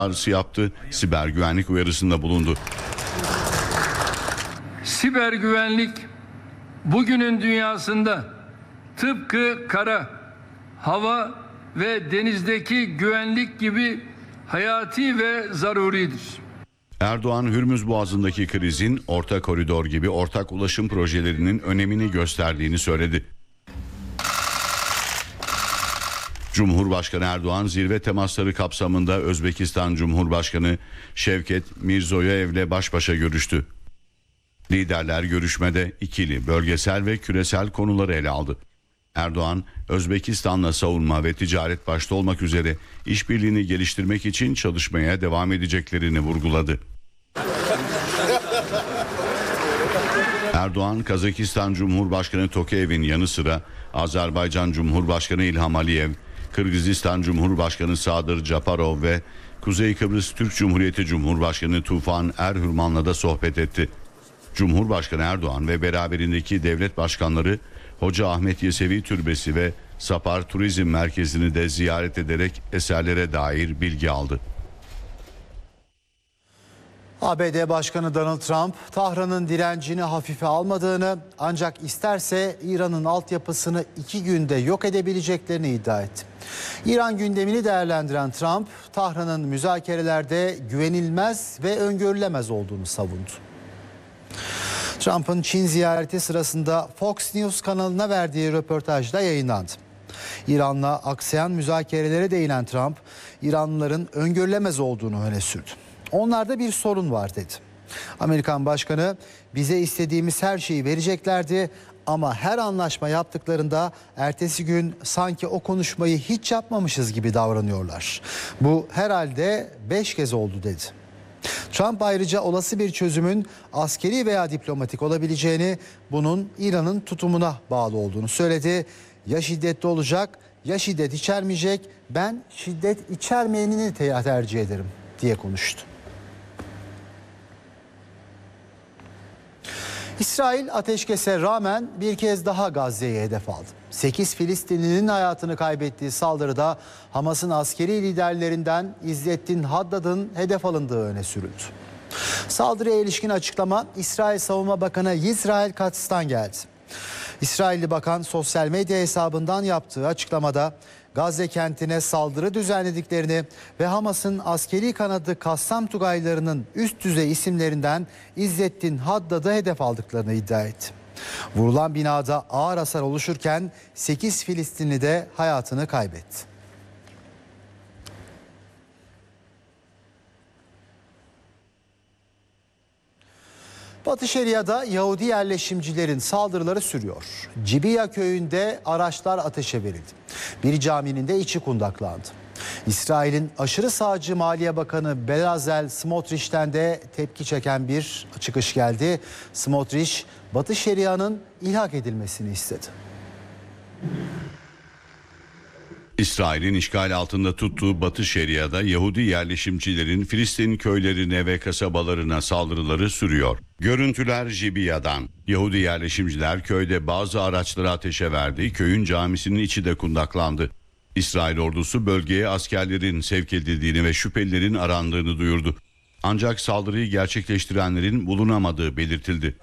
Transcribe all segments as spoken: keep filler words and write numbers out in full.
çağrısı yaptı, siber güvenlik uyarısında bulundu. Siber güvenlik bugünün dünyasında tıpkı kara, hava ve denizdeki güvenlik gibi hayati ve zaruridir. Erdoğan, Hürmüz Boğazı'ndaki krizin orta koridor gibi ortak ulaşım projelerinin önemini gösterdiğini söyledi. Cumhurbaşkanı Erdoğan zirve temasları kapsamında Özbekistan Cumhurbaşkanı Şevket Mirzoyev'le baş başa görüştü. Liderler görüşmede ikili, bölgesel ve küresel konuları ele aldı. Erdoğan, Özbekistan'la savunma ve ticaret başta olmak üzere işbirliğini geliştirmek için çalışmaya devam edeceklerini vurguladı. Erdoğan, Kazakistan Cumhurbaşkanı Tokayev'in yanı sıra Azerbaycan Cumhurbaşkanı İlham Aliyev, Kırgızistan Cumhurbaşkanı Sadır Japarov ve Kuzey Kıbrıs Türk Cumhuriyeti Cumhurbaşkanı Tufan Erhürman'la da sohbet etti. Cumhurbaşkanı Erdoğan ve beraberindeki devlet başkanları Hoca Ahmet Yesevi Türbesi ve Sapar Turizm Merkezi'ni de ziyaret ederek eserlere dair bilgi aldı. A B D Başkanı Donald Trump, Tahran'ın direncini hafife almadığını, ancak isterse İran'ın altyapısını iki günde yok edebileceklerini iddia etti. İran gündemini değerlendiren Trump, Tahran'ın müzakerelerde güvenilmez ve öngörülemez olduğunu savundu. Trump'ın Çin ziyareti sırasında Fox News kanalına verdiği röportajda yayınlandı. İran'la aksayan müzakerelere değinen Trump, İranlıların öngörülemez olduğunu öne sürdü. Onlarda bir sorun var dedi. Amerikan Başkanı, bize istediğimiz her şeyi vereceklerdi ama her anlaşma yaptıklarında ertesi gün sanki o konuşmayı hiç yapmamışız gibi davranıyorlar. Bu herhalde beş kez oldu dedi. Trump ayrıca olası bir çözümün askeri veya diplomatik olabileceğini, bunun İran'ın tutumuna bağlı olduğunu söyledi. Ya şiddetli olacak ya şiddet içermeyecek, ben şiddet içermeyenini tercih ederim diye konuştu. İsrail ateşkese rağmen bir kez daha Gazze'ye hedef aldı. sekiz Filistinlinin hayatını kaybettiği saldırıda Hamas'ın askeri liderlerinden İzzettin Haddad'ın hedef alındığı öne sürüldü. Saldırıya ilişkin açıklama İsrail Savunma Bakanı Yisrael Katz'tan geldi. İsrailli bakan sosyal medya hesabından yaptığı açıklamada Gazze kentine saldırı düzenlediklerini ve Hamas'ın askeri kanadı Kassam Tugaylarının üst düzey isimlerinden İzzettin Haddad'ı hedef aldıklarını iddia etti. Vurulan binada ağır hasar oluşurken sekiz Filistinli de hayatını kaybetti. Batı Şeria'da Yahudi yerleşimcilerin saldırıları sürüyor. Cibiya köyünde araçlar ateşe verildi. Bir caminin de içi kundaklandı. İsrail'in aşırı sağcı Maliye Bakanı Bezalel Smotrich'ten de tepki çeken bir çıkış geldi. Smotrich, Batı Şeria'nın ilhak edilmesini istedi. İsrail'in işgal altında tuttuğu Batı Şeria'da Yahudi yerleşimcilerin Filistin köylerine ve kasabalarına saldırıları sürüyor. Görüntüler Cibiya'dan. Yahudi yerleşimciler köyde bazı araçları ateşe verdi, köyün camisinin içi de kundaklandı. İsrail ordusu bölgeye askerlerin sevk edildiğini ve şüphelilerin arandığını duyurdu. Ancak saldırıyı gerçekleştirenlerin bulunamadığı belirtildi.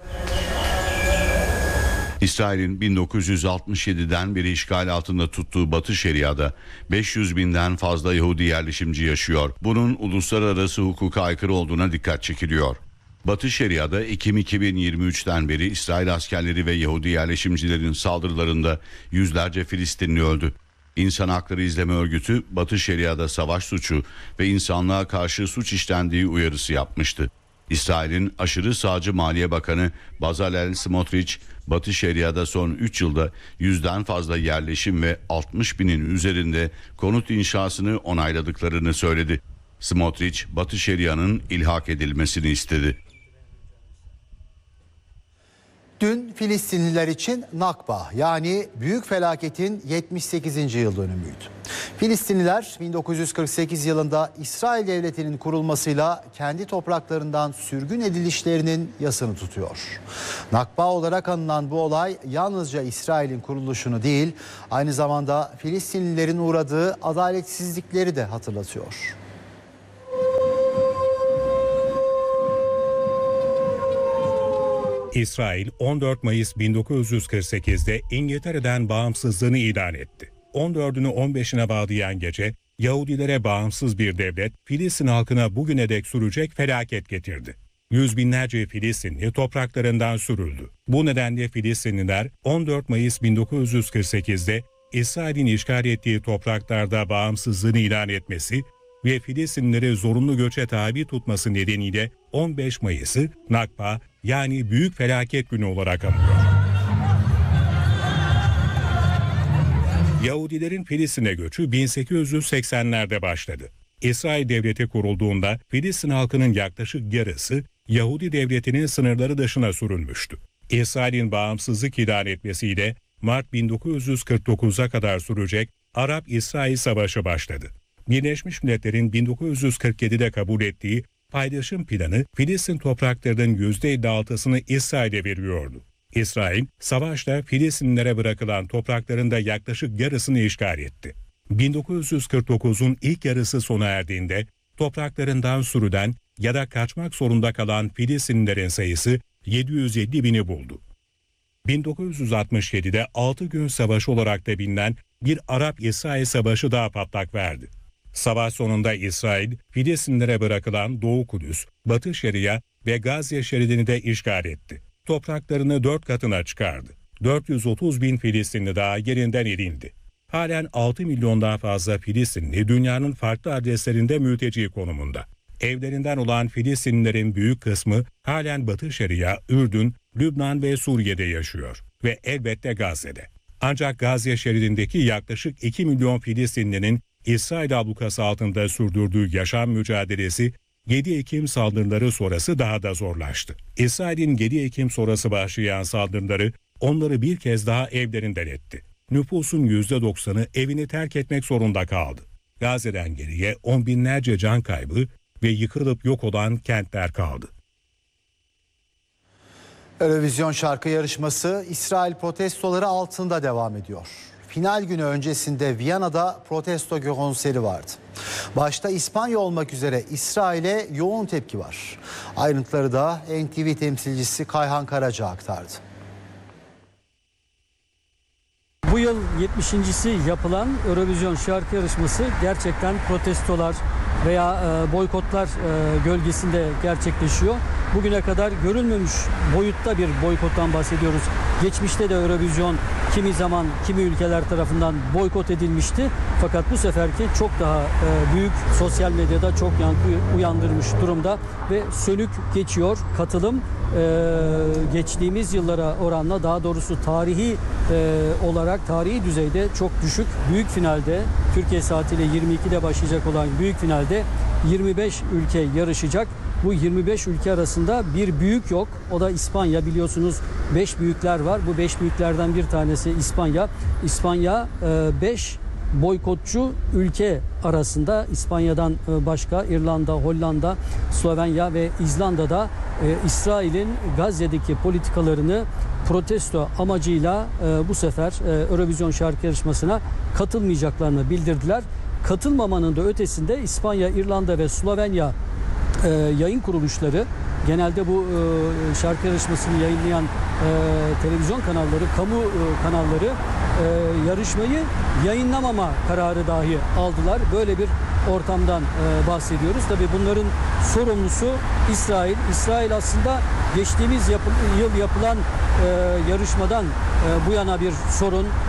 İsrail'in bin dokuz yüz altmış yediden beri işgal altında tuttuğu Batı Şeria'da beş yüz binden fazla Yahudi yerleşimci yaşıyor. Bunun uluslararası hukuka aykırı olduğuna dikkat çekiliyor. Batı Şeria'da Ekim iki bin yirmi üçten beri İsrail askerleri ve Yahudi yerleşimcilerin saldırılarında yüzlerce Filistinli öldü. İnsan Hakları İzleme Örgütü Batı Şeria'da savaş suçu ve insanlığa karşı suç işlendiği uyarısı yapmıştı. İsrail'in aşırı sağcı Maliye Bakanı Bezalel Smotrich, Batı Şeria'da son üç yılda yüzden fazla yerleşim ve altmış binin üzerinde konut inşasını onayladıklarını söyledi. Smotrich, Batı Şeria'nın ilhak edilmesini istedi. Dün Filistinliler için Nakba, yani büyük felaketin yetmiş sekizinci yıl dönümüydü. Filistinliler bin dokuz yüz kırk sekiz yılında İsrail Devleti'nin kurulmasıyla kendi topraklarından sürgün edilişlerinin yasını tutuyor. Nakba olarak anılan bu olay yalnızca İsrail'in kuruluşunu değil, aynı zamanda Filistinlilerin uğradığı adaletsizlikleri de hatırlatıyor. İsrail on dört Mayıs bin dokuz yüz kırk sekiz'de İngiltere'den bağımsızlığını ilan etti. on dördünü on beşine bağlayan gece Yahudilere bağımsız bir devlet Filistin halkına bugüne dek sürecek felaket getirdi. Yüz binlerce Filistinli topraklarından sürüldü. Bu nedenle Filistinliler on dört Mayıs bin dokuz yüz kırk sekiz'de İsrail'in işgal ettiği topraklarda bağımsızlığını ilan etmesi ve Filistinlileri zorunlu göçe tabi tutması nedeniyle on beş Mayıs'ı Nakba yani Büyük Felaket Günü olarak anıyor. Yahudilerin Filistin'e göçü bin sekiz yüz seksen'lerde başladı. İsrail devleti kurulduğunda Filistin halkının yaklaşık yarısı Yahudi devletinin sınırları dışına sürülmüştü. İsrail'in bağımsızlık ilan etmesiyle Mart bin dokuz yüz kırk dokuz'a kadar sürecek Arap-İsrail Savaşı başladı. Birleşmiş Milletler'in bin dokuz yüz kırk yedi'de kabul ettiği paylaşım planı Filistin topraklarının yüzde elli altısını İsrail'e veriyordu. İsrail, savaşla Filistinlilere bırakılan toprakların da yaklaşık yarısını işgal etti. bin dokuz yüz kırk dokuz'un ilk yarısı sona erdiğinde topraklarından sürülen ya da kaçmak zorunda kalan Filistinlilerin sayısı yedi yüz elli bini buldu. bin dokuz yüz altmış yedi'de altı gün savaşı olarak da bilinen bir Arap-İsrail Savaşı daha patlak verdi. Savaş sonunda İsrail, Filistinlilere bırakılan Doğu Kudüs, Batı Şeria ve Gazze şeridini de işgal etti. Topraklarını dört katına çıkardı. dört yüz otuz bin Filistinli daha yerinden edildi. Halen altı milyondan fazla Filistinli dünyanın farklı adreslerinde mülteci konumunda. Evlerinden olan Filistinlilerin büyük kısmı halen Batı Şeria, Ürdün, Lübnan ve Suriye'de yaşıyor ve elbette Gazze'de. Ancak Gazze şeridindeki yaklaşık iki milyon Filistinlinin İsrail ablukası altında sürdürdüğü yaşam mücadelesi yedi Ekim saldırıları sonrası daha da zorlaştı. İsrail'in yedi Ekim sonrası başlayan saldırıları onları bir kez daha evlerinden etti. Nüfusun yüzde doksanı evini terk etmek zorunda kaldı. Gazze'den geriye on binlerce can kaybı ve yıkılıp yok olan kentler kaldı. Eurovision şarkı yarışması İsrail protestoları altında devam ediyor. Final günü öncesinde Viyana'da protesto konseri vardı. Başta İspanya olmak üzere İsrail'e yoğun tepki var. Ayrıntıları da N T V temsilcisi Kayhan Karaca aktardı. Bu yıl yetmişincisi yapılan Eurovision şarkı yarışması gerçekten protestolar veya boykotlar gölgesinde gerçekleşiyor. Bugüne kadar görülmemiş boyutta bir boykottan bahsediyoruz. Geçmişte de Eurovision kimi zaman kimi ülkeler tarafından boykot edilmişti. Fakat bu seferki çok daha büyük, sosyal medyada çok yankı uyandırmış durumda ve sönük geçiyor. Katılım geçtiğimiz yıllara oranla, daha doğrusu tarihi olarak tarihi düzeyde çok düşük. Büyük finalde Türkiye saatiyle yirmi iki'de başlayacak olan büyük finalde yirmi beş ülke yarışacak. Bu yirmi beş ülke arasında bir büyük yok. O da İspanya. Biliyorsunuz beş büyükler var. Bu beş büyüklerden bir tanesi İspanya. İspanya beş boykotçu ülke arasında. İspanya'dan başka İrlanda, Hollanda, Slovenya ve İzlanda'da İsrail'in Gazze'deki politikalarını protesto amacıyla bu sefer Eurovision şarkı yarışmasına katılmayacaklarını bildirdiler. Katılmamanın da ötesinde İspanya, İrlanda ve Slovenya e, yayın kuruluşları, genelde bu e, şarkı yarışmasını yayınlayan e, televizyon kanalları, kamu e, kanalları e, yarışmayı yayınlamama kararı dahi aldılar. Böyle bir ortamdan e, bahsediyoruz. Tabii bunların sorumlusu İsrail. İsrail aslında geçtiğimiz yapı, yıl yapılan e, yarışmadan e, bu yana bir sorun. E,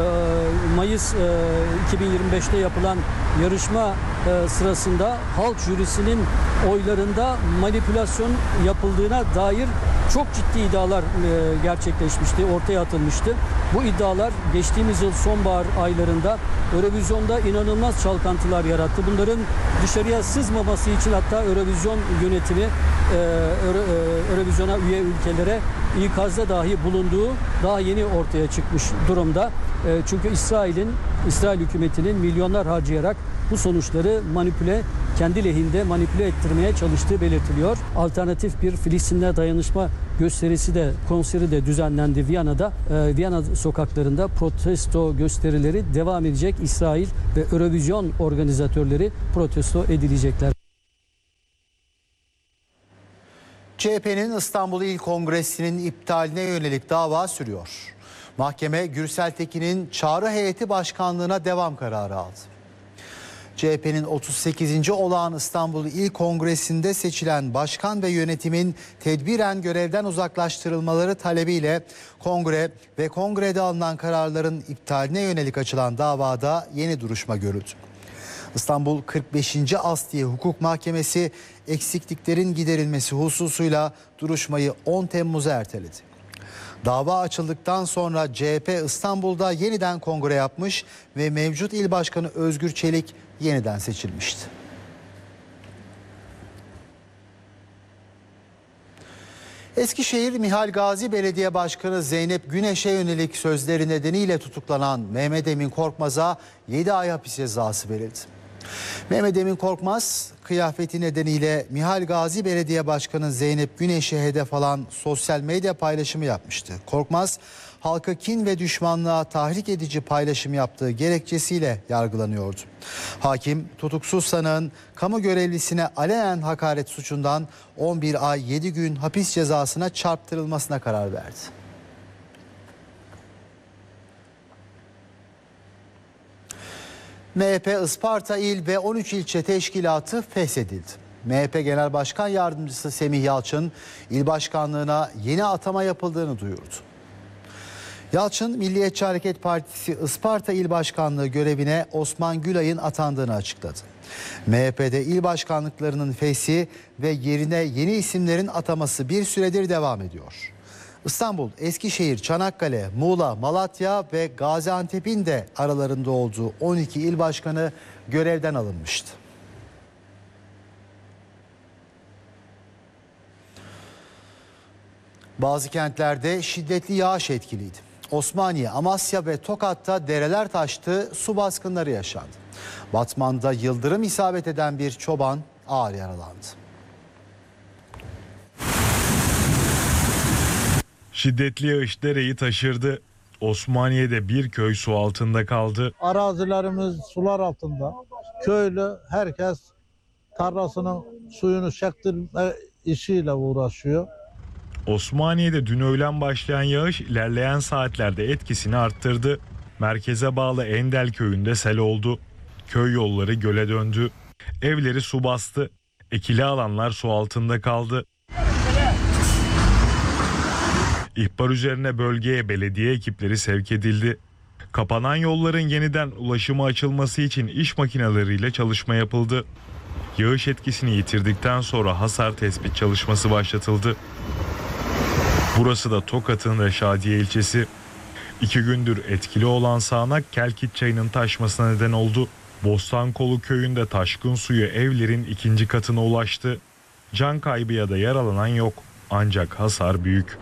Mayıs e, iki bin yirmi beş'te yapılan yarışma e, sırasında halk jürisinin oylarında manipülasyon yapıldığına dair çok ciddi iddialar e, gerçekleşmişti, ortaya atılmıştı. Bu iddialar geçtiğimiz yıl sonbahar aylarında Eurovision'da inanılmaz çalkantılar yarattı. Bunların dışarıya sızmaması için hatta Eurovision yönetimi e, Euro, e, Eurovision'a üye ülkelere ikazda dahi bulunduğu daha yeni ortaya çıkmış durumda. E, çünkü İsrail'in, İsrail hükümetinin milyonlar harcayarak bu sonuçları manipüle, kendi lehinde manipüle ettirmeye çalıştığı belirtiliyor. Alternatif bir Filistin'e dayanışma gösterisi de, konseri de düzenlendi Viyana'da. Ee, Viyana sokaklarında protesto gösterileri devam edecek. İsrail ve Eurovision organizatörleri protesto edilecekler. C H P'nin İstanbul İl Kongresi'nin iptaline yönelik dava sürüyor. Mahkeme Gürsel Tekin'in çağrı heyeti başkanlığına devam kararı aldı. C H P'nin otuz sekizinci olağan İstanbul İl Kongresi'nde seçilen başkan ve yönetimin tedbiren görevden uzaklaştırılmaları talebiyle kongre ve kongrede alınan kararların iptaline yönelik açılan davada yeni duruşma görüldü. İstanbul kırk beşinci Asliye Hukuk Mahkemesi eksikliklerin giderilmesi hususuyla duruşmayı on Temmuz'a erteledi. Dava açıldıktan sonra C H P İstanbul'da yeniden kongre yapmış ve mevcut il başkanı Özgür Çelik yeniden seçilmişti. Eskişehir Mihal Gazi Belediye Başkanı Zeynep Güneş'e yönelik sözleri nedeniyle tutuklanan Mehmet Emin Korkmaz'a yedi ay hapis cezası verildi. Mehmet Emin Korkmaz, kıyafeti nedeniyle Mihal Gazi Belediye Başkanı Zeynep Güneş'e hedef alan sosyal medya paylaşımı yapmıştı. Korkmaz, halkı kin ve düşmanlığa tahrik edici paylaşım yaptığı gerekçesiyle yargılanıyordu. Hakim, tutuksuz sanığın kamu görevlisine alenen hakaret suçundan on bir ay yedi gün hapis cezasına çarptırılmasına karar verdi. M H P Isparta İl ve on üç ilçe teşkilatı feshedildi. M H P Genel Başkan Yardımcısı Semih Yalçın, il başkanlığına yeni atama yapıldığını duyurdu. Yalçın, Milliyetçi Hareket Partisi Isparta İl Başkanlığı görevine Osman Gülay'ın atandığını açıkladı. M H P'de il başkanlıklarının feshi ve yerine yeni isimlerin ataması bir süredir devam ediyor. İstanbul, Eskişehir, Çanakkale, Muğla, Malatya ve Gaziantep'in de aralarında olduğu on iki il başkanı görevden alınmıştı. Bazı kentlerde şiddetli yağış etkiliydi. Osmaniye, Amasya ve Tokat'ta dereler taştı, su baskınları yaşandı. Batman'da yıldırım isabet eden bir çoban ağır yaralandı. Şiddetli yağış dereyi taşırdı. Osmaniye'de bir köy su altında kaldı. Arazilerimiz sular altında. Köylü herkes tarlasının suyunu çektirme işiyle uğraşıyor. Osmaniye'de dün öğlen başlayan yağış ilerleyen saatlerde etkisini arttırdı. Merkeze bağlı Endel köyünde sel oldu. Köy yolları göle döndü. Evleri su bastı. Ekili alanlar su altında kaldı. İhbar üzerine bölgeye belediye ekipleri sevk edildi. Kapanan yolların yeniden ulaşıma açılması için iş makineleriyle çalışma yapıldı. Yağış etkisini yitirdikten sonra hasar tespit çalışması başlatıldı. Burası da Tokat'ın Reşadiye ilçesi. İki gündür etkili olan sağanak Kelkit çayının taşmasına neden oldu. Bostankolu köyünde taşkın suyu evlerin ikinci katına ulaştı. Can kaybı ya da yaralanan yok. Ancak hasar büyük.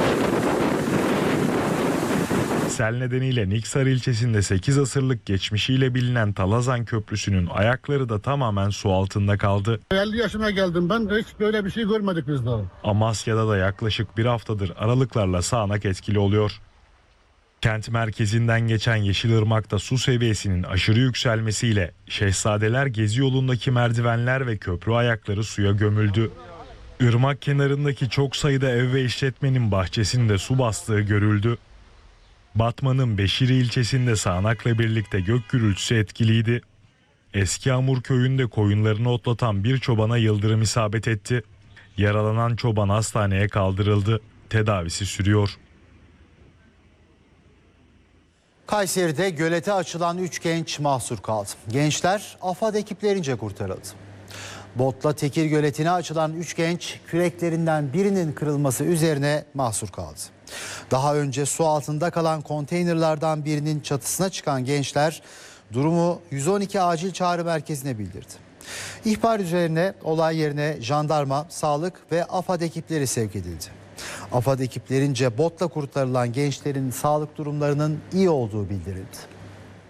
Sel nedeniyle Niksar ilçesinde sekiz asırlık geçmişiyle bilinen Talazan Köprüsü'nün ayakları da tamamen su altında kaldı. elli yaşına geldim ben, hiç böyle bir şey görmedik biz daha. Amasya'da da yaklaşık bir haftadır aralıklarla sağanak etkili oluyor. Kent merkezinden geçen Yeşilırmak'ta su seviyesinin aşırı yükselmesiyle Şehzadeler Gezi yolundaki merdivenler ve köprü ayakları suya gömüldü. Irmak kenarındaki çok sayıda ev ve işletmenin bahçesinde su bastığı görüldü. Batman'ın Beşiri ilçesinde sağanakla birlikte gök gürültüsü etkiliydi. Eski Amur köyünde koyunlarını otlatan bir çobana yıldırım isabet etti. Yaralanan çoban hastaneye kaldırıldı. Tedavisi sürüyor. Kayseri'de gölete açılan üç genç mahsur kaldı. Gençler AFAD ekiplerince kurtarıldı. Botla Tekir Göleti'ne açılan üç genç küreklerinden birinin kırılması üzerine mahsur kaldı. Daha önce su altında kalan konteynerlardan birinin çatısına çıkan gençler durumu yüz on iki acil çağrı merkezine bildirdi. İhbar üzerine olay yerine jandarma, sağlık ve AFAD ekipleri sevk edildi. AFAD ekiplerince botla kurtarılan gençlerin sağlık durumlarının iyi olduğu bildirildi.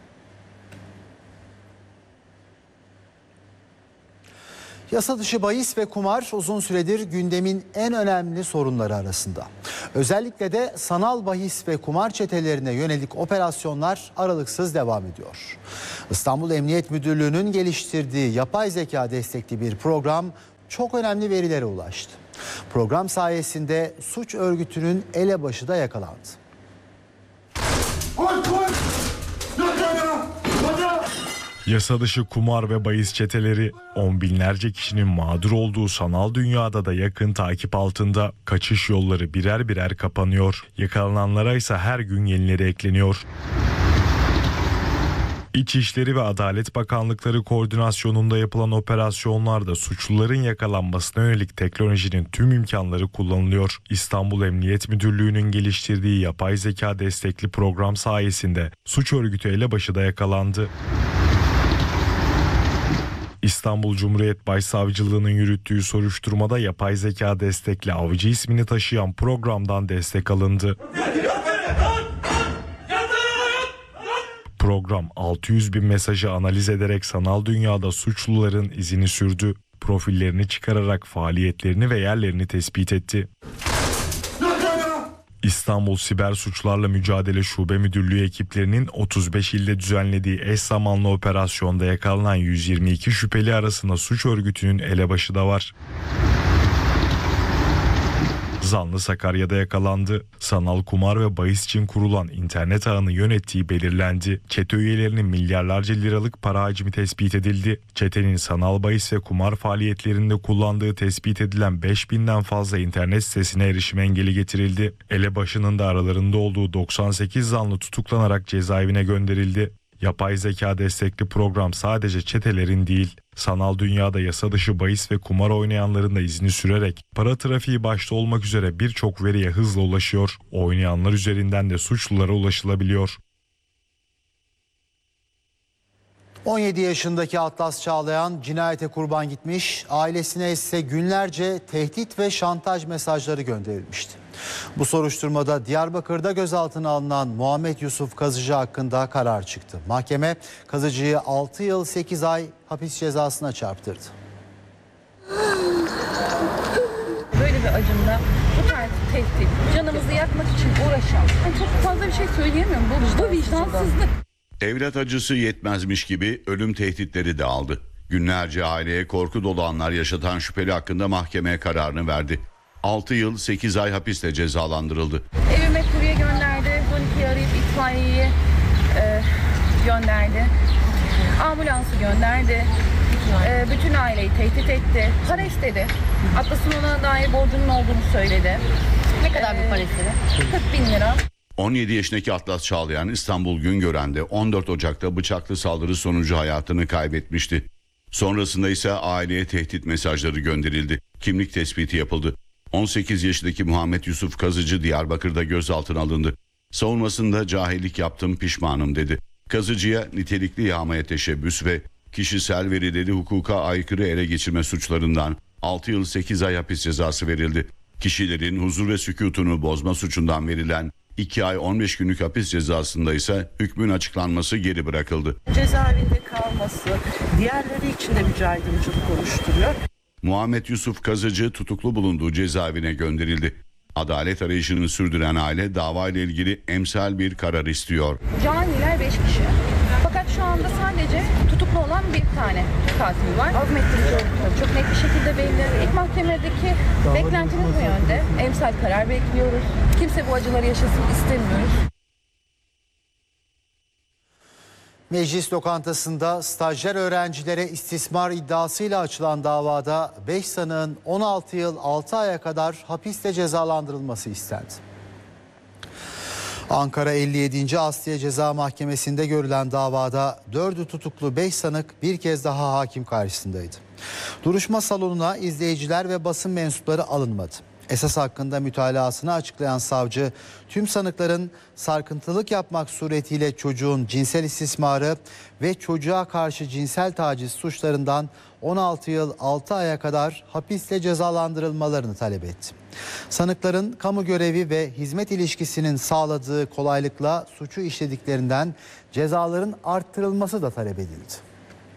Yasa dışı bahis ve kumar uzun süredir gündemin en önemli sorunları arasında. Özellikle de sanal bahis ve kumar çetelerine yönelik operasyonlar aralıksız devam ediyor. İstanbul Emniyet Müdürlüğü'nün geliştirdiği yapay zeka destekli bir program çok önemli verilere ulaştı. Program sayesinde suç örgütünün elebaşı da yakalandı. Yasa dışı kumar ve bahis çeteleri on binlerce kişinin mağdur olduğu sanal dünyada da yakın takip altında. Kaçış yolları birer birer kapanıyor. Yakalananlara ise her gün yenileri ekleniyor. İçişleri ve Adalet Bakanlıkları koordinasyonunda yapılan operasyonlarda suçluların yakalanmasına yönelik teknolojinin tüm imkanları kullanılıyor. İstanbul Emniyet Müdürlüğü'nün geliştirdiği yapay zeka destekli program sayesinde suç örgütü elebaşı da yakalandı. İstanbul Cumhuriyet Başsavcılığı'nın yürüttüğü soruşturmada yapay zeka destekli Avcı ismini taşıyan programdan destek alındı. Program altı yüz bin mesajı analiz ederek sanal dünyada suçluların izini sürdü. Profillerini çıkararak faaliyetlerini ve yerlerini tespit etti. İstanbul Siber Suçlarla Mücadele Şube Müdürlüğü ekiplerinin otuz beş ilde düzenlediği eş zamanlı operasyonda yakalanan yüz yirmi iki şüpheli arasında suç örgütünün elebaşı da var. Zanlı Sakarya'da yakalandı. Sanal kumar ve bahis için kurulan internet ağını yönettiği belirlendi. Çete üyelerinin milyarlarca liralık para hacmi tespit edildi. Çetenin sanal bahis ve kumar faaliyetlerinde kullandığı tespit edilen beş binden fazla internet sitesine erişim engeli getirildi. Elebaşının da aralarında olduğu doksan sekiz zanlı tutuklanarak cezaevine gönderildi. Yapay zeka destekli program sadece çetelerin değil, sanal dünyada yasa dışı bahis ve kumar oynayanların da izini sürerek para trafiği başta olmak üzere birçok veriye hızla ulaşıyor. Oynayanlar üzerinden de suçlulara ulaşılabiliyor. on yedi yaşındaki Atlas Çağlayan cinayete kurban gitmiş, ailesine ise günlerce tehdit ve şantaj mesajları gönderilmişti. Bu soruşturmada Diyarbakır'da gözaltına alınan Muhammed Yusuf Kazıcı hakkında karar çıktı. Mahkeme Kazıcı'yı altı yıl sekiz ay hapis cezasına çarptırdı. Böyle bir acımda bu tarz tehdit, canımızı yakmak için uğraşan, yani çok fazla bir şey söyleyemiyorum. Bu, bu vicdansızlık. Evlat acısı yetmezmiş gibi ölüm tehditleri de aldı. Günlerce aileye korku dolu anlar yaşatan şüpheli hakkında mahkemeye kararını verdi. altı yıl sekiz ay hapisle cezalandırıldı. Evime kurye gönderdi, on ikiyi arayıp itfaiyeyi e, gönderdi. Ambulansı gönderdi. E, bütün aileyi tehdit etti. Para istedi. Atlas'ın ona dair borcunun olduğunu söyledi. Ne kadar bir para istedi? kırk bin lira. on yedi yaşındaki Atlas Çağlayan İstanbul Güngören'de on dört Ocak'ta bıçaklı saldırı sonucu hayatını kaybetmişti. Sonrasında ise aileye tehdit mesajları gönderildi. Kimlik tespiti yapıldı. on sekiz yaşındaki Muhammed Yusuf Kazıcı Diyarbakır'da gözaltına alındı. Savunmasında cahillik yaptım pişmanım dedi. Kazıcı'ya nitelikli yağmaya teşebbüs ve kişisel verileri hukuka aykırı ele geçirme suçlarından altı yıl sekiz ay hapis cezası verildi. Kişilerin huzur ve sükûtunu bozma suçundan verilen iki ay on beş günlük hapis cezasında ise hükmün açıklanması geri bırakıldı. Cezaevinde kalması diğerleri için de mücadelecilik oluşturuyor. Muhammed Yusuf Kazıcı tutuklu bulunduğu cezaevine gönderildi. Adalet arayışını sürdüren aile davayla ilgili emsal bir karar istiyor. Caniler beş kişi. Fakat şu anda sadece tutuklu olan bir tane katil var. Azmettirici oldukları çok net bir şekilde belli. İlk mahkemedeki beklentimiz bu yönde. Emsal karar bekliyoruz. Kimse bu acıları yaşasın istemiyoruz. Meclis lokantasında stajyer öğrencilere istismar iddiasıyla açılan davada beş sanığın on altı yıl altı aya kadar hapiste cezalandırılması istendi. Ankara elli yedinci Asliye Ceza Mahkemesi'nde görülen davada dördü tutuklu beş sanık bir kez daha hakim karşısındaydı. Duruşma salonuna izleyiciler ve basın mensupları alınmadı. Esas hakkında mütalasını açıklayan savcı, tüm sanıkların sarkıntılık yapmak suretiyle çocuğun cinsel istismarı ve çocuğa karşı cinsel taciz suçlarından on altı yıl altı aya kadar hapisle cezalandırılmalarını talep etti. Sanıkların kamu görevi ve hizmet ilişkisinin sağladığı kolaylıkla suçu işlediklerinden cezaların arttırılması da talep edildi.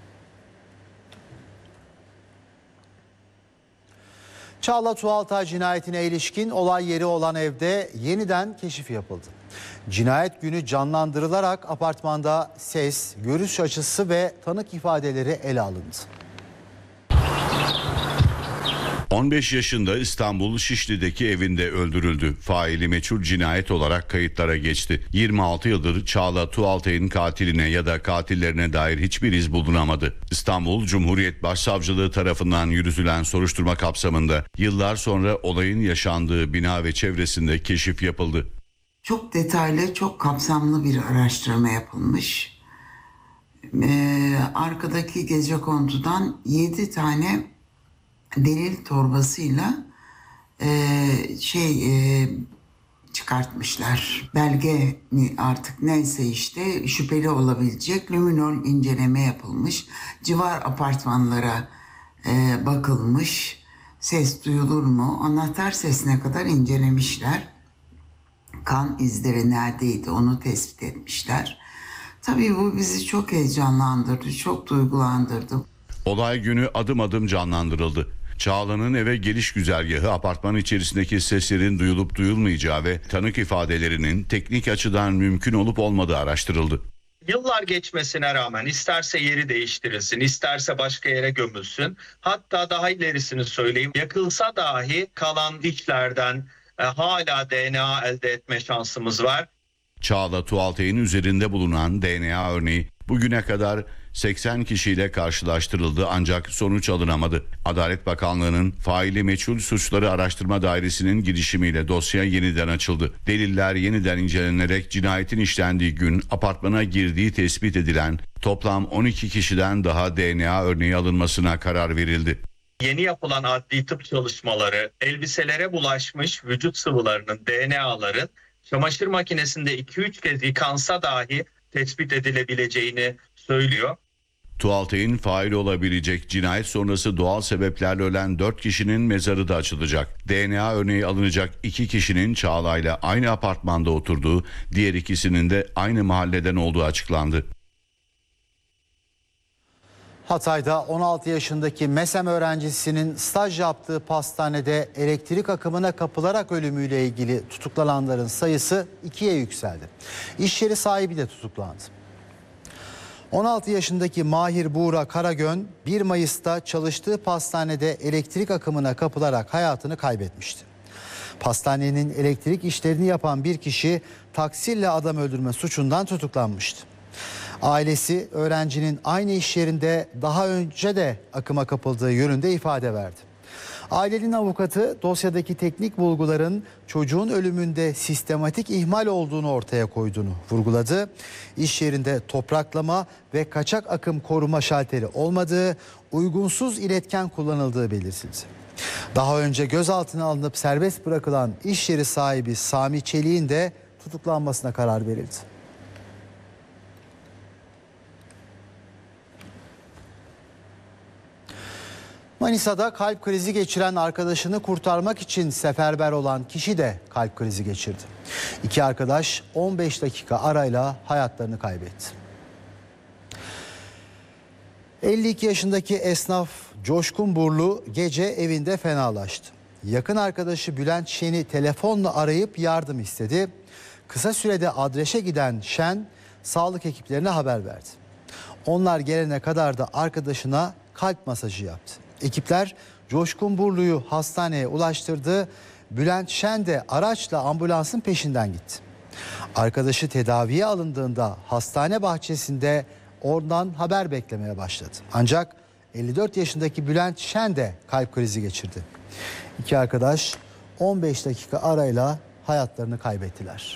Çağla Tuğaltay cinayetine ilişkin olay yeri olan evde yeniden keşif yapıldı. Cinayet günü canlandırılarak apartmanda ses, görüş açısı ve tanık ifadeleri ele alındı. on beş yaşında İstanbul Şişli'deki evinde öldürüldü. Faili meçhul cinayet olarak kayıtlara geçti. yirmi altı yıldır Çağla Tuğaltay'ın katiline ya da katillerine dair hiçbir iz bulunamadı. İstanbul Cumhuriyet Başsavcılığı tarafından yürütülen soruşturma kapsamında yıllar sonra olayın yaşandığı bina ve çevresinde keşif yapıldı. Çok detaylı, çok kapsamlı bir araştırma yapılmış. Ee, arkadaki gecekondudan yedi tane delil torbasıyla e, şey e, çıkartmışlar. Belge mi artık neyse işte şüpheli olabilecek luminol inceleme yapılmış. Civar apartmanlara e, bakılmış. Ses duyulur mu? Anahtar sesine kadar incelemişler. Kan izleri neredeydi onu tespit etmişler. Tabii bu bizi çok heyecanlandırdı, çok duygulandırdı. Olay günü adım adım canlandırıldı. Çağla'nın eve geliş güzergahı, apartman içerisindeki seslerin duyulup duyulmayacağı ve tanık ifadelerinin teknik açıdan mümkün olup olmadığı araştırıldı. Yıllar geçmesine rağmen isterse yeri değiştirilsin, isterse başka yere gömülsün. Hatta daha ilerisini söyleyeyim, yakılsa dahi kalan dişlerden e, hala D N A elde etme şansımız var. Çağla Tuğaltay'ın üzerinde bulunan D N A örneği bugüne kadar seksen kişiyle karşılaştırıldı ancak sonuç alınamadı. Adalet Bakanlığı'nın faili meçhul suçları araştırma dairesinin girişimiyle dosya yeniden açıldı. Deliller yeniden incelenerek cinayetin işlendiği gün apartmana girdiği tespit edilen toplam on iki kişiden daha D N A örneği alınmasına karar verildi. Yeni yapılan adli tıp çalışmaları elbiselere bulaşmış vücut sıvılarının D N A'ların çamaşır makinesinde iki üç kez yıkansa dahi tespit edilebileceğini söylüyor. Tuğaltay'ın faili olabilecek cinayet sonrası doğal sebeplerle ölen dört kişinin mezarı da açılacak. D N A örneği alınacak iki kişinin Çağla'yla aynı apartmanda oturduğu, diğer ikisinin de aynı mahalleden olduğu açıklandı. Hatay'da on altı yaşındaki MESEM öğrencisinin staj yaptığı pastanede elektrik akımına kapılarak ölümüyle ilgili tutuklananların sayısı ikiye yükseldi. İş yeri sahibi de tutuklandı. on altı yaşındaki Mahir Buğra Karagön bir Mayıs'ta çalıştığı pastanede elektrik akımına kapılarak hayatını kaybetmişti. Pastanenin elektrik işlerini yapan bir kişi taksirle adam öldürme suçundan tutuklanmıştı. Ailesi öğrencinin aynı iş yerinde daha önce de akıma kapıldığı yönünde ifade verdi. Ailenin avukatı dosyadaki teknik bulguların çocuğun ölümünde sistematik ihmal olduğunu ortaya koyduğunu vurguladı. İş yerinde topraklama ve kaçak akım koruma şalteri olmadığı, uygunsuz iletken kullanıldığı belirtildi. Daha önce gözaltına alınıp serbest bırakılan iş yeri sahibi Sami Çelik'in de tutuklanmasına karar verildi. Manisa'da kalp krizi geçiren arkadaşını kurtarmak için seferber olan kişi de kalp krizi geçirdi. İki arkadaş on beş dakika arayla hayatlarını kaybetti. elli iki yaşındaki esnaf Coşkun Burlu gece evinde fenalaştı. Yakın arkadaşı Bülent Şen'i telefonla arayıp yardım istedi. Kısa sürede adrese giden Şen sağlık ekiplerine haber verdi. Onlar gelene kadar da arkadaşına kalp masajı yaptı. Ekipler Coşkun Burlu'yu hastaneye ulaştırdı. Bülent Şen de araçla ambulansın peşinden gitti. Arkadaşı tedaviye alındığında hastane bahçesinde oradan haber beklemeye başladı. Ancak elli dört yaşındaki Bülent Şen de kalp krizi geçirdi. İki arkadaş on beş dakika arayla hayatlarını kaybettiler.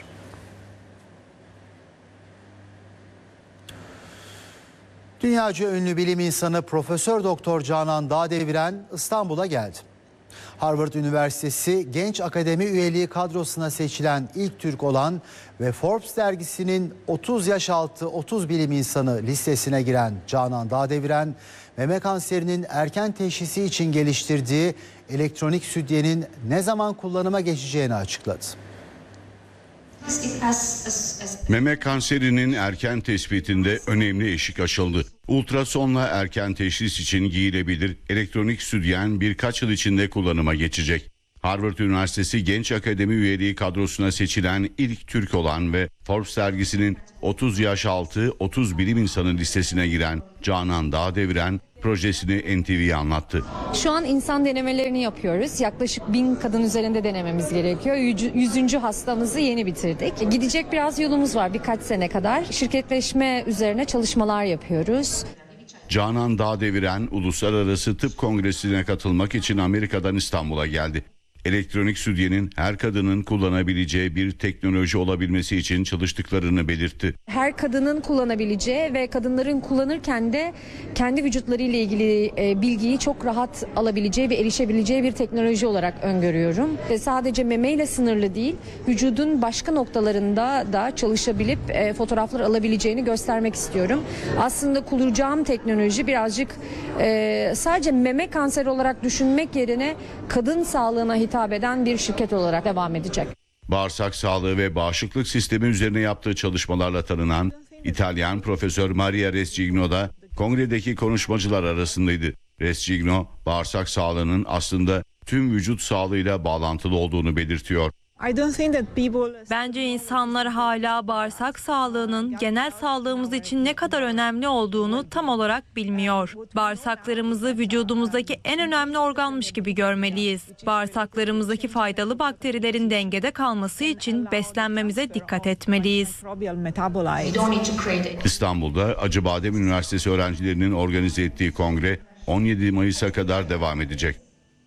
Dünyaca ünlü bilim insanı Profesör Doktor Canan Dağdeviren İstanbul'a geldi. Harvard Üniversitesi Genç Akademi üyeliği kadrosuna seçilen ilk Türk olan ve Forbes dergisinin otuz yaş altı otuz bilim insanı listesine giren Canan Dağdeviren, meme kanserinin erken teşhisi için geliştirdiği elektronik sütyenin ne zaman kullanıma geçeceğini açıkladı. Meme kanserinin erken tespitinde önemli eşik aşıldı. Ultrasonla erken teşhis için giyilebilir elektronik sütyen birkaç yıl içinde kullanıma geçecek. Harvard Üniversitesi Genç Akademi üyeliği kadrosuna seçilen ilk Türk olan ve Forbes dergisinin otuz yaş altı otuz bilim insanı listesine giren Canan Dağdeviren, projesini N T V'ye anlattı. Şu an insan denemelerini yapıyoruz. Yaklaşık bin kadın üzerinde denememiz gerekiyor. Yüzüncü hastamızı yeni bitirdik. Gidecek biraz yolumuz var birkaç sene kadar. Şirketleşme üzerine çalışmalar yapıyoruz. Canan Dağdeviren Uluslararası Tıp Kongresi'ne katılmak için Amerika'dan İstanbul'a geldi. Elektronik sütyenin her kadının kullanabileceği bir teknoloji olabilmesi için çalıştıklarını belirtti. Her kadının kullanabileceği ve kadınların kullanırken de kendi vücutlarıyla ilgili e, bilgiyi çok rahat alabileceği ve erişebileceği bir teknoloji olarak öngörüyorum. Ve sadece memeyle sınırlı değil, vücudun başka noktalarında da çalışabilip e, fotoğraflar alabileceğini göstermek istiyorum. Aslında kuracağım teknoloji birazcık e, sadece meme kanseri olarak düşünmek yerine kadın sağlığına hitap hitap eden bir şirket olarak devam edecek. Bağırsak sağlığı ve bağışıklık sistemi üzerine yaptığı çalışmalarla tanınan İtalyan Profesör Maria Rescigno da kongredeki konuşmacılar arasındaydı. Rescigno, bağırsak sağlığının aslında tüm vücut sağlığıyla bağlantılı olduğunu belirtiyor. Bence insanlar hala bağırsak sağlığının genel sağlığımız için ne kadar önemli olduğunu tam olarak bilmiyor. Bağırsaklarımızı vücudumuzdaki en önemli organmış gibi görmeliyiz. Bağırsaklarımızdaki faydalı bakterilerin dengede kalması için beslenmemize dikkat etmeliyiz. İstanbul'da Acıbadem Üniversitesi öğrencilerinin organize ettiği kongre on yedi Mayıs'a kadar devam edecek.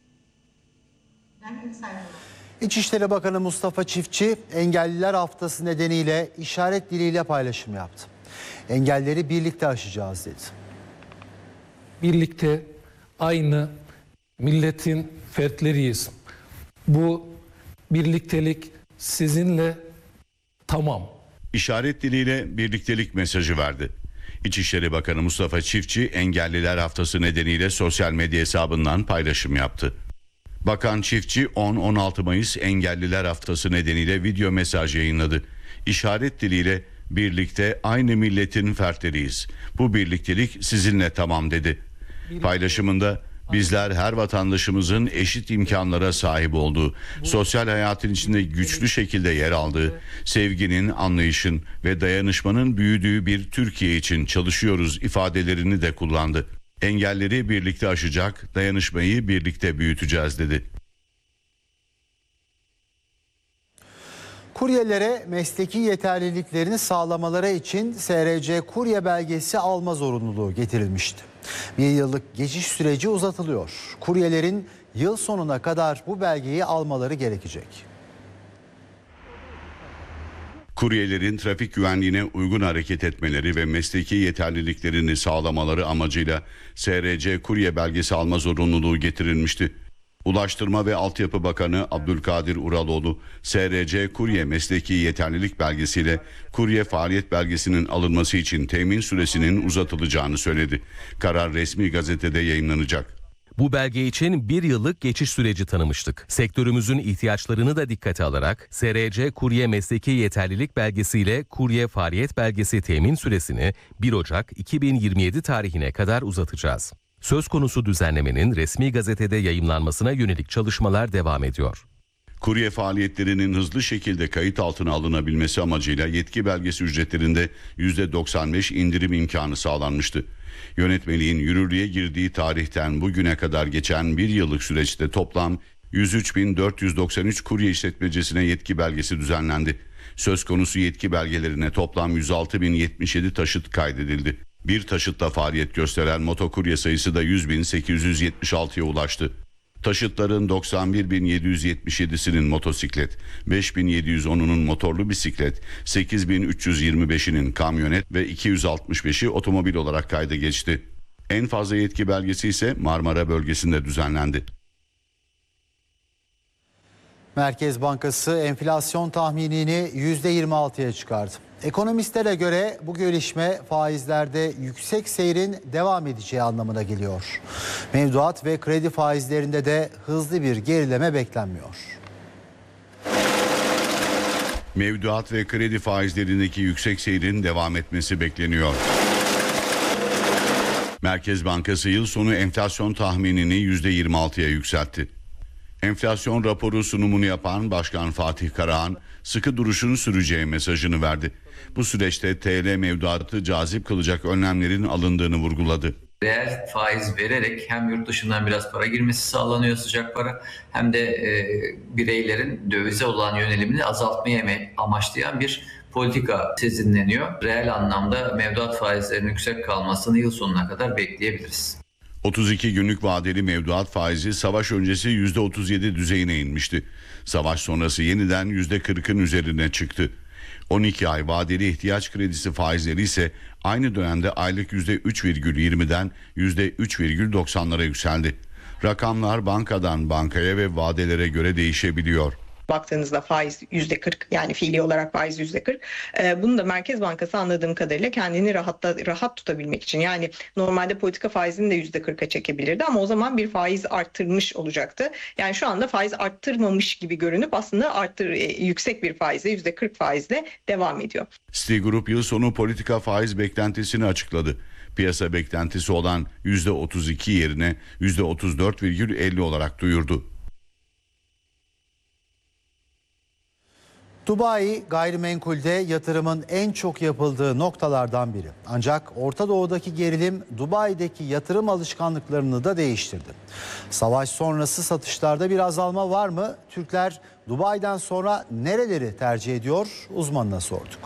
İçişleri Bakanı Mustafa Çiftçi, Engelliler Haftası nedeniyle işaret diliyle paylaşım yaptı. Engelleri birlikte aşacağız dedi. Birlikte aynı milletin fertleriyiz. Bu birliktelik sizinle tamam. İşaret diliyle birliktelik mesajı verdi. İçişleri Bakanı Mustafa Çiftçi, Engelliler Haftası nedeniyle sosyal medya hesabından paylaşım yaptı. Bakan Çiftçi on on altı Mayıs Engelliler Haftası nedeniyle video mesaj yayınladı. İşaret diliyle birlikte aynı milletin fertleriyiz. Bu birliktelik sizinle tamam dedi. Paylaşımında bizler her vatandaşımızın eşit imkanlara sahip olduğu, sosyal hayatın içinde güçlü şekilde yer aldığı, sevginin, anlayışın ve dayanışmanın büyüdüğü bir Türkiye için çalışıyoruz ifadelerini de kullandı. Engelleri birlikte aşacak, dayanışmayı birlikte büyüteceğiz dedi. Kuryelere mesleki yeterliliklerini sağlamaları için S R C kurye belgesi alma zorunluluğu getirilmişti. Bir yıllık geçiş süreci uzatılıyor. Kuryelerin yıl sonuna kadar bu belgeyi almaları gerekecek. Kuryelerin trafik güvenliğine uygun hareket etmeleri ve mesleki yeterliliklerini sağlamaları amacıyla S R C kurye belgesi alma zorunluluğu getirilmişti. Ulaştırma ve Altyapı Bakanı Abdülkadir Uraloğlu, S R C kurye mesleki yeterlilik belgesiyle kurye faaliyet belgesinin alınması için temin süresinin uzatılacağını söyledi. Karar resmi gazetede yayınlanacak. Bu belge için bir yıllık geçiş süreci tanımıştık. Sektörümüzün ihtiyaçlarını da dikkate alarak S R C kurye mesleki yeterlilik belgesiyle kurye faaliyet belgesi temin süresini bir Ocak iki bin yirmi yedi tarihine kadar uzatacağız. Söz konusu düzenlemenin resmi gazetede yayımlanmasına yönelik çalışmalar devam ediyor. Kurye faaliyetlerinin hızlı şekilde kayıt altına alınabilmesi amacıyla yetki belgesi ücretlerinde yüzde doksan beş indirim imkanı sağlanmıştı. Yönetmeliğin yürürlüğe girdiği tarihten bugüne kadar geçen bir yıllık süreçte toplam yüz üç bin dört yüz doksan üç kurye işletmecisine yetki belgesi düzenlendi. Söz konusu yetki belgelerine toplam yüz altı bin yetmiş yedi taşıt kaydedildi. Bir taşıtla faaliyet gösteren motokurye sayısı da yüz bin sekiz yüz yetmiş altıya ulaştı. Taşıtların doksan bir bin yedi yüz yetmiş yedisinin motosiklet, beş bin yedi yüz onunun motorlu bisiklet, sekiz bin üç yüz yirmi beşinin kamyonet ve iki yüz altmış beşi otomobil olarak kayda geçti. En fazla yetki belgesi ise Marmara bölgesinde düzenlendi. Merkez Bankası enflasyon tahminini yüzde yirmi altıya çıkardı. Ekonomistlere göre bu gelişme faizlerde yüksek seyrin devam edeceği anlamına geliyor. Mevduat ve kredi faizlerinde de hızlı bir gerileme beklenmiyor. Mevduat ve kredi faizlerindeki yüksek seyrin devam etmesi bekleniyor. Merkez Bankası yıl sonu enflasyon tahminini yüzde yirmi altıya yükseltti. Enflasyon raporu sunumunu yapan Başkan Fatih Karahan, sıkı duruşun süreceği mesajını verdi. Bu süreçte T L mevduatı cazip kılacak önlemlerin alındığını vurguladı. Reel faiz vererek hem yurt dışından biraz para girmesi sağlanıyor, sıcak para, hem de e, bireylerin dövize olan yönelimini azaltmayı amaçlayan bir politika sezinleniyor. Reel anlamda mevduat faizlerinin yüksek kalmasını yıl sonuna kadar bekleyebiliriz. otuz iki günlük vadeli mevduat faizi savaş öncesi yüzde otuz yedi düzeyine inmişti. Savaş sonrası yeniden yüzde kırkın üzerine çıktı. on iki ay vadeli ihtiyaç kredisi faizleri ise aynı dönemde aylık yüzde üç virgül yirmiden yüzde üç virgül doksanlara yükseldi. Rakamlar bankadan bankaya ve vadelere göre değişebiliyor. Baktığınızda faiz yüzde kırk, yani fiili olarak faiz yüzde kırk. Ee, bunu da Merkez Bankası anladığım kadarıyla kendini rahatta, rahat tutabilmek için, yani normalde politika faizini de yüzde kırka çekebilirdi ama o zaman bir faiz arttırmış olacaktı. Yani şu anda faiz arttırmamış gibi görünüp aslında arttır, yüksek bir faizle, yüzde kırk faizle devam ediyor. Citigroup yıl sonu politika faiz beklentisini açıkladı. Piyasa beklentisi olan yüzde otuz iki yerine yüzde otuz dört virgül elli olarak duyurdu. Dubai gayrimenkulde yatırımın en çok yapıldığı noktalardan biri. Ancak Orta Doğu'daki gerilim Dubai'deki yatırım alışkanlıklarını da değiştirdi. Savaş sonrası satışlarda bir azalma var mı? Türkler Dubai'den sonra nereleri tercih ediyor? Uzmanına sorduk.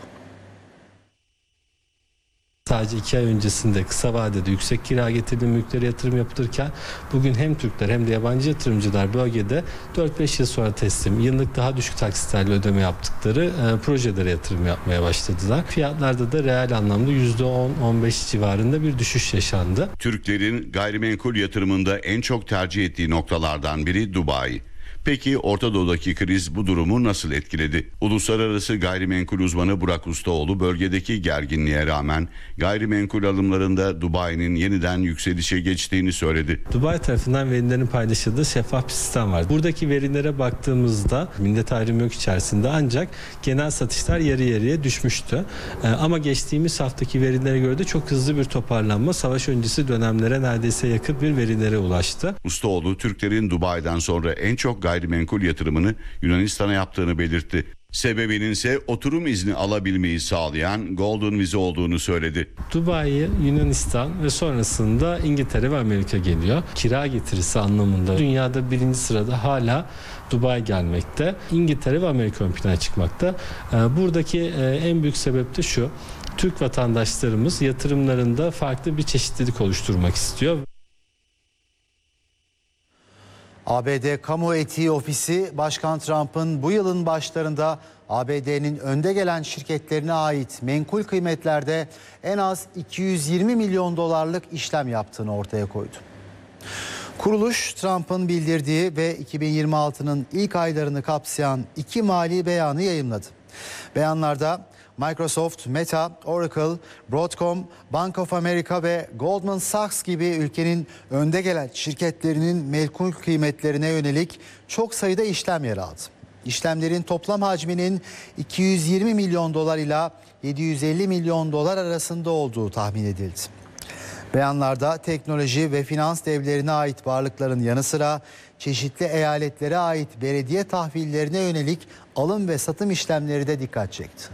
Sadece iki ay öncesinde kısa vadede yüksek kira getirili mülklere yatırım yapılırken bugün hem Türkler hem de yabancı yatırımcılar bölgede dört beş yıl sonra teslim, yıllık daha düşük taksitlerle ödeme yaptıkları e, projelere yatırım yapmaya başladılar. Fiyatlarda da reel anlamda yüzde on on beş civarında bir düşüş yaşandı. Türklerin gayrimenkul yatırımında en çok tercih ettiği noktalardan biri Dubai. Peki Orta Doğu'daki kriz bu durumu nasıl etkiledi? Uluslararası gayrimenkul uzmanı Burak Ustaoğlu bölgedeki gerginliğe rağmen gayrimenkul alımlarında Dubai'nin yeniden yükselişe geçtiğini söyledi. Dubai tarafından verilerin paylaşıldığı şeffaf bir sistem var. Buradaki verilere baktığımızda millet ayrımı yok içerisinde, ancak genel satışlar yarı yarıya düşmüştü. Ee, ama geçtiğimiz haftaki verilere göre de çok hızlı bir toparlanma, savaş öncesi dönemlere neredeyse yakın bir verilere ulaştı. Ustaoğlu Türklerin Dubai'den sonra en çok gayrimenkul yatırımını Yunanistan'a yaptığını belirtti. Sebebinin ise oturum izni alabilmeyi sağlayan Golden Vize olduğunu söyledi. Dubai, Yunanistan ve sonrasında İngiltere ve Amerika geliyor. Kira getirisi anlamında dünyada birinci sırada hala Dubai gelmekte. İngiltere ve Amerika ön plana çıkmakta. Buradaki en büyük sebep de şu: Türk vatandaşlarımız yatırımlarında farklı bir çeşitlilik oluşturmak istiyor. A B D Kamu Etiği Ofisi, Başkan Trump'ın bu yılın başlarında A B D'nin önde gelen şirketlerine ait menkul kıymetlerde en az iki yüz yirmi milyon dolarlık işlem yaptığını ortaya koydu. Kuruluş, Trump'ın bildirdiği ve iki bin yirmi altının ilk aylarını kapsayan iki mali beyanı yayımladı. Beyanlarda Microsoft, Meta, Oracle, Broadcom, Bank of America ve Goldman Sachs gibi ülkenin önde gelen şirketlerinin menkul kıymetlerine yönelik çok sayıda işlem yer aldı. İşlemlerin toplam hacminin iki yüz yirmi milyon dolar ile yedi yüz elli milyon dolar arasında olduğu tahmin edildi. Beyanlarda teknoloji ve finans devlerine ait varlıkların yanı sıra çeşitli eyaletlere ait belediye tahvillerine yönelik alım ve satım işlemleri de dikkat çekti.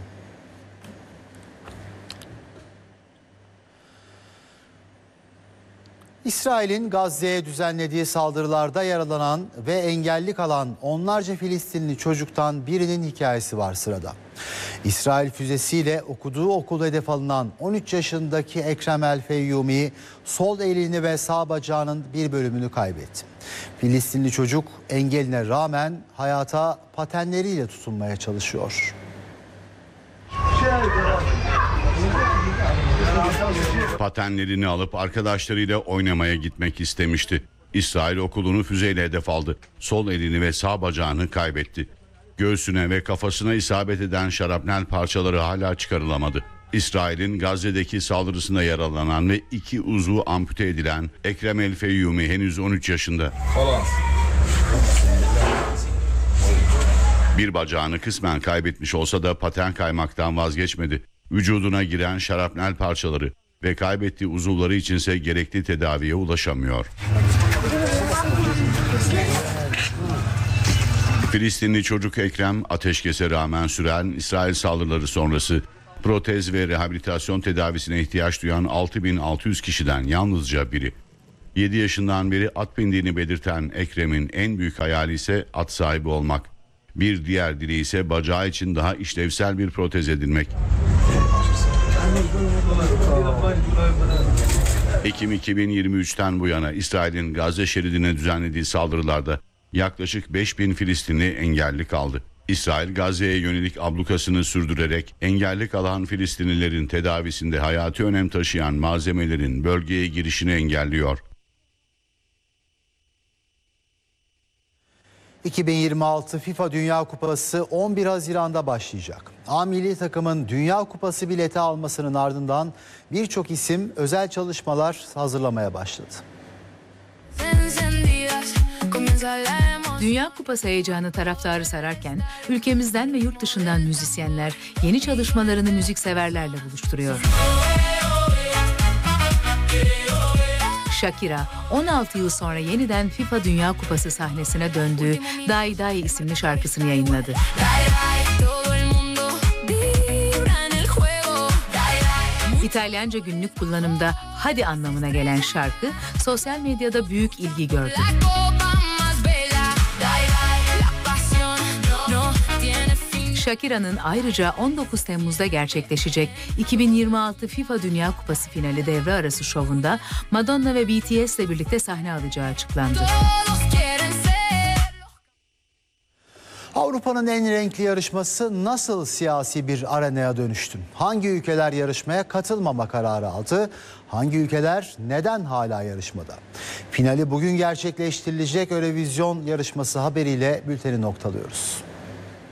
İsrail'in Gazze'ye düzenlediği saldırılarda yaralanan ve engelli kalan onlarca Filistinli çocuktan birinin hikayesi var sırada. İsrail füzesiyle okuduğu okulda hedef alınan on üç yaşındaki Ekrem El Feyyumi sol elini ve sağ bacağının bir bölümünü kaybetti. Filistinli çocuk engeline rağmen hayata patenleriyle tutunmaya çalışıyor. Patenlerini alıp arkadaşlarıyla oynamaya gitmek istemişti. İsrail okulunu füzeyle hedef aldı. Sol elini ve sağ bacağını kaybetti. Göğsüne ve kafasına isabet eden şarapnel parçaları hala çıkarılamadı. İsrail'in Gazze'deki saldırısında yaralanan ve iki uzvu ampute edilen Ekrem El Feyyumi henüz on üç yaşında. Bir bacağını kısmen kaybetmiş olsa da paten kaymaktan vazgeçmedi. Vücuduna giren şarapnel parçaları ve kaybettiği uzuvları içinse gerekli tedaviye ulaşamıyor. Filistinli çocuk Ekrem, ateşkese rağmen süren İsrail saldırıları sonrası Protez ve rehabilitasyon tedavisine ihtiyaç duyan altı bin altı yüz kişiden yalnızca biri. yedi yaşından beri at bindiğini belirten Ekrem'in en büyük hayali ise at sahibi olmak. Bir diğer dileği ise bacağı için daha işlevsel bir protez edinmek. Ekim iki bin yirmi üçten bu yana İsrail'in Gazze şeridine düzenlediği saldırılarda yaklaşık beş bin Filistinli engelli kaldı. İsrail Gazze'ye yönelik ablukasını sürdürerek engelli kalan Filistinlilerin tedavisinde hayati önem taşıyan malzemelerin bölgeye girişini engelliyor. iki bin yirmi altı FIFA Dünya Kupası on bir Haziran'da başlayacak. A milli takımın Dünya Kupası bileti almasının ardından birçok isim özel çalışmalar hazırlamaya başladı. Dünya Kupası heyecanı taraftarı sararken ülkemizden ve yurt dışından müzisyenler yeni çalışmalarını müzikseverlerle buluşturuyor. Shakira on altı yıl sonra yeniden FIFA Dünya Kupası sahnesine döndüğü Dai Dai isimli şarkısını yayınladı. İtalyanca günlük kullanımda hadi anlamına gelen şarkı sosyal medyada büyük ilgi gördü. Shakira'nın ayrıca on dokuz Temmuz'da gerçekleşecek iki bin yirmi altı FIFA Dünya Kupası finali devre arası şovunda Madonna ve B T S ile birlikte sahne alacağı açıklandı. Avrupa'nın en renkli yarışması nasıl siyasi bir arenaya dönüştü? Hangi ülkeler yarışmaya katılmama kararı aldı? Hangi ülkeler neden hala yarışmada? Finali bugün gerçekleştirilecek Eurovision yarışması haberiyle bülteni noktalıyoruz.